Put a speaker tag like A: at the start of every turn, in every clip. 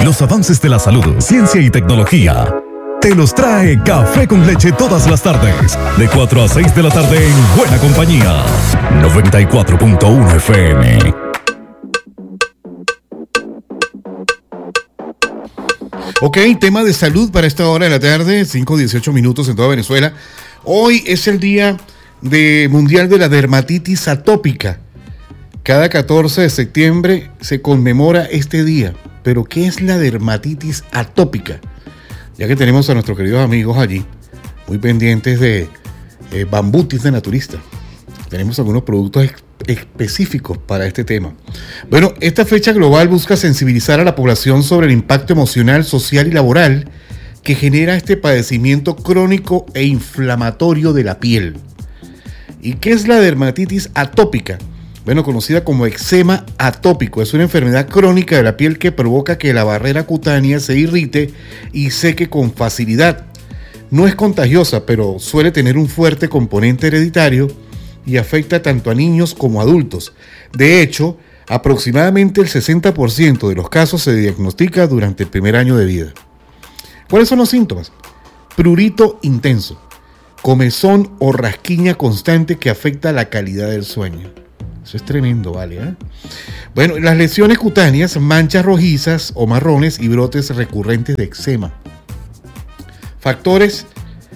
A: Los avances de la salud, ciencia y tecnología. Te los trae Café con Leche todas las tardes, de 4 a 6 de la tarde en Buena Compañía. 94.1 FM.
B: Ok, tema de salud para esta hora de la tarde, 5:18 minutos en toda Venezuela. Hoy es el día mundial de la dermatitis atópica. Cada 14 de septiembre se conmemora este día. Pero, ¿qué es la dermatitis atópica? Ya que tenemos a nuestros queridos amigos allí, muy pendientes de Bambutis de Naturista. Tenemos algunos productos específicos para este tema. Bueno, esta fecha global busca sensibilizar a la población sobre el impacto emocional, social y laboral que genera este padecimiento crónico e inflamatorio de la piel. ¿Y qué es la dermatitis atópica? Bueno, conocida como eczema atópico, es una enfermedad crónica de la piel que provoca que la barrera cutánea se irrite y seque con facilidad. No es contagiosa, pero suele tener un fuerte componente hereditario y afecta tanto a niños como a adultos. De hecho, aproximadamente el 60% de los casos se diagnostica durante el primer año de vida. ¿Cuáles son los síntomas? Prurito intenso, comezón o rasquiña constante que afecta la calidad del sueño. Eso es tremendo, ¿vale? Bueno, las lesiones cutáneas, manchas rojizas o marrones y brotes recurrentes de eczema. Factores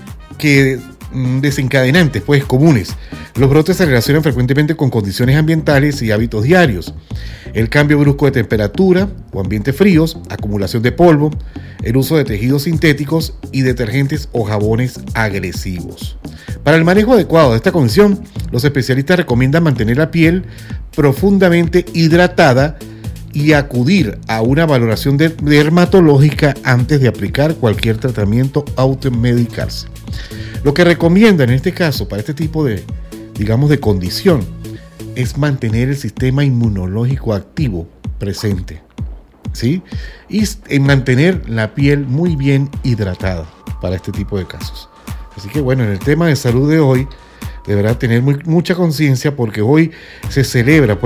B: desencadenantes, pues comunes. Los brotes se relacionan frecuentemente con condiciones ambientales y hábitos diarios. El cambio brusco de temperatura o ambientes fríos, acumulación de polvo, el uso de tejidos sintéticos y detergentes o jabones agresivos. Para el manejo adecuado de esta condición, los especialistas recomiendan mantener la piel profundamente hidratada y acudir a una valoración dermatológica antes de aplicar cualquier tratamiento o automedicarse. Lo que recomiendan en este caso para este tipo de condición es mantener el sistema inmunológico activo presente, ¿sí? Y mantener la piel muy bien hidratada para este tipo de casos. Así que bueno, en el tema de salud de hoy deberá tener mucha conciencia porque hoy se celebra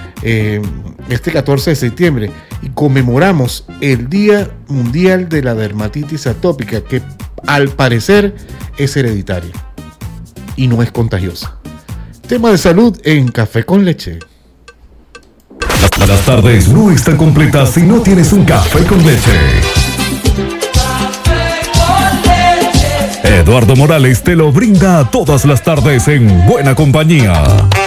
B: este 14 de septiembre y conmemoramos el Día Mundial de la Dermatitis Atópica, que al parecer es hereditaria y no es contagiosa. Tema de salud en Café con Leche.
A: Las tardes no están completas si no tienes un café con leche. Eduardo Morales te lo brinda todas las tardes en Buena Compañía.